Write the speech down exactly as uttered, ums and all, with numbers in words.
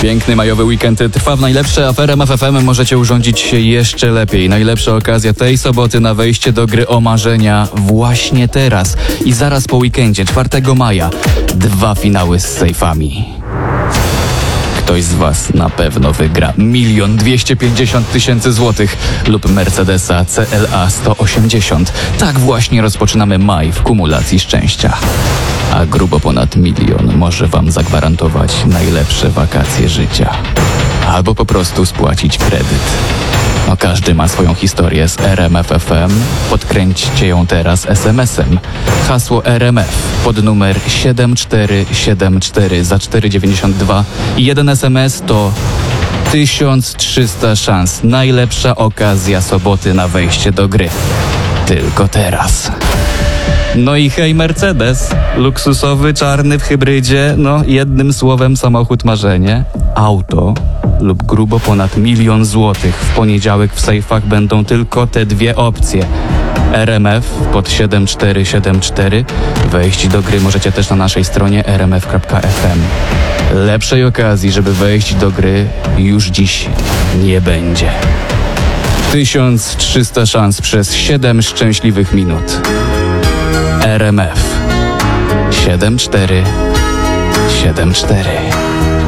Piękny majowy weekend trwa w najlepsze, a w R M F F M możecie urządzić się jeszcze lepiej. Najlepsza okazja tej soboty na wejście do gry o marzenia właśnie teraz. I zaraz po weekendzie, czwartego maja, dwa finały z sejfami. Ktoś z Was na pewno wygra milion dwieście pięćdziesiąt tysięcy złotych lub Mercedesa C L A sto osiemdziesiąt. Tak właśnie rozpoczynamy maj w kumulacji szczęścia. A grubo ponad milion może Wam zagwarantować najlepsze wakacje życia. Albo po prostu spłacić kredyt. No każdy ma swoją historię z R M F F M. Podkręćcie ją teraz es em esem. Hasło R M F pod numer siedem cztery siedem cztery za cztery dziewięćdziesiąt dwa i jeden es em es to tysiąc trzysta szans. Najlepsza okazja soboty na wejście do gry. Tylko teraz. No i hej Mercedes, luksusowy, czarny w hybrydzie, no jednym słowem samochód marzenie, auto lub grubo ponad milion złotych. W poniedziałek w sejfach będą tylko te dwie opcje. R M F pod siedem cztery siedem cztery. Wejść do gry możecie też na naszej stronie r m f kropka f m. Lepszej okazji, żeby wejść do gry już dziś nie będzie. tysiąc trzysta szans przez siedem szczęśliwych minut. R M F siedem cztery siedem cztery.